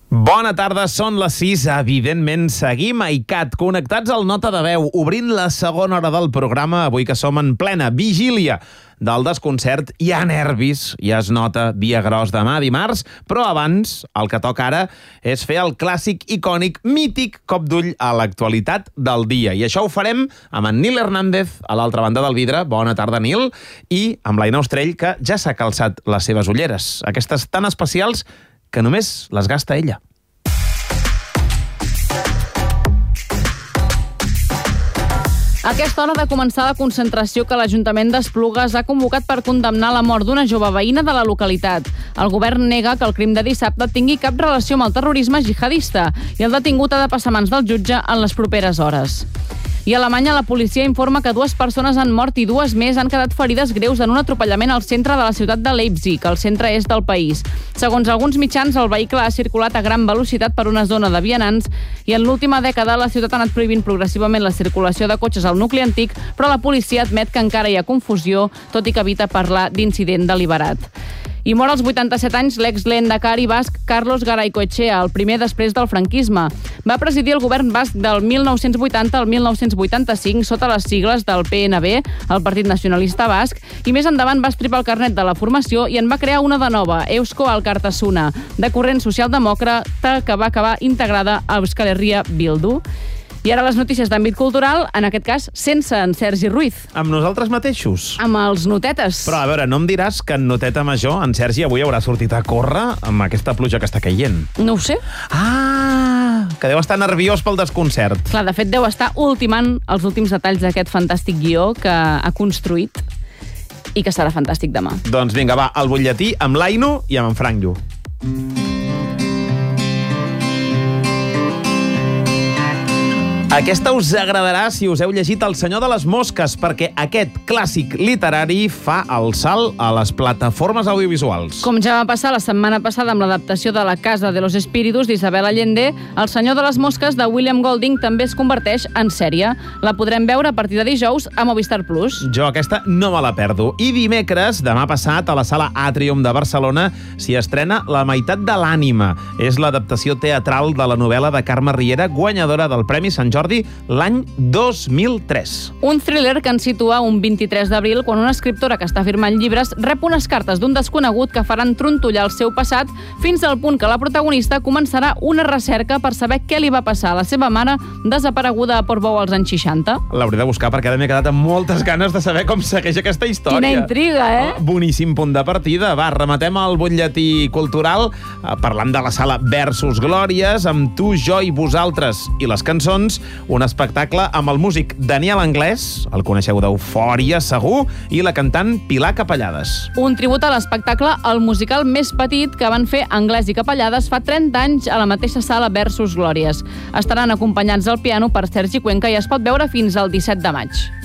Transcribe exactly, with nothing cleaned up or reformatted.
Bona tarda, són les sis. Evidentment, seguim a I C A T, connectats al Nota de Veu, obrint la segona hora del programa, avui que som en plena vigília del desconcert. Hi ha nervis, ja es nota, dia gros demà, dimarts, però abans, el que toca ara és fer el clàssic, icònic, mític cop d'ull a l'actualitat del dia. I això ho farem amb en Nil Hernández, a l'altra banda del vidre. Bona tarda, Nil. I amb l'Aina Ostrell, que ja s'ha calçat les seves ulleres, aquestes tan especials que només les gasta ella. A aquesta hora de començar la concentració que l'Ajuntament d'Esplugues ha convocat per condemnar la mort d'una jove veïna de la localitat. El govern nega que el crim de dissabte tingui cap relació amb el terrorisme jihadista i el detingut ha de passar a mans del jutge en les properes hores. I a Alemanya la policia informa que dues persones han mort i dues més han quedat ferides greus en un atropellament al centre de la ciutat de Leipzig, al centre est del país. Segons alguns mitjans, el vehicle ha circulat a gran velocitat per una zona de vianants i en l'última dècada la ciutat ha anat prohibint progressivament la circulació de cotxes al nucli antic, però la policia admet que encara hi ha confusió, tot i que evita parlar d'incident deliberat. I mor als vuitanta-set anys l'ex-lehendakari basc Carlos Garaikoetxea, el primer després del franquisme. Va presidir el govern basc del mil nou-cents vuitanta al mil nou-cents vuitanta-cinc sota les sigles del P N B, el Partit Nacionalista Basc, i més endavant va estripar el carnet de la formació i en va crear una de nova, Eusko Alkartasuna, de corrent socialdemòcrata que va acabar integrada a Euskal Herria Bildu. I ara les notícies d'àmbit cultural, en aquest cas sense en Sergi Ruiz. Amb nosaltres mateixos? Amb els notetes. Però a veure, no em diràs que en noteta major en Sergi avui haurà sortit a córrer amb aquesta pluja que està caient? No ho sé. Ah, que deu estar nerviós pel desconcert. Clar, de fet deu estar ultimant els últims detalls d'aquest fantàstic guió que ha construït i que serà fantàstic demà. Doncs vinga, va, el butlletí amb l'Aino i amb en Frank Llu. Aquesta us agradarà si us heu llegit El senyor de les mosques, perquè aquest clàssic literari fa el salt a les plataformes audiovisuals. Com ja va passar la setmana passada amb l'adaptació de La casa de los espíritus d'Isabel Allende, El senyor de les mosques de William Golding també es converteix en sèrie. La podrem veure a partir de dijous a Movistar Plus. Jo aquesta no me la perdo. I dimecres, demà passat, a la Sala Àtrium de Barcelona, s'hi estrena La meitat de l'ànima. És l'adaptació teatral de la novel·la de Carme Riera, guanyadora del Premi Sant Jordi l'any dos mil tres. Un thriller que ens situa un vint-i-tres d'abril quan una escriptora que està firmant llibres rep unes cartes d'un desconegut que faran trontollar el seu passat fins al punt que la protagonista començarà una recerca per saber què li va passar a la seva mare desapareguda a Portbou als anys seixanta. L'hauré de buscar perquè ara m'he quedat amb moltes ganes de saber com segueix aquesta història. Quina intriga, eh? Oh, boníssim punt de partida. Va, rematem el butlletí cultural eh, parlant de la sala Versus Glòries, amb Tu, jo i vosaltres i les cançons, un espectacle amb el músic Daniel Anglès, el coneixeu d'Eufòria, segur, i la cantant Pilar Capellades. Un tribut a l'espectacle, el musical més petit que van fer Anglès i Capellades fa trenta anys a la mateixa sala Versus Glòries. Estaran acompanyats al piano per Sergi Cuenca i es pot veure fins al disset de maig.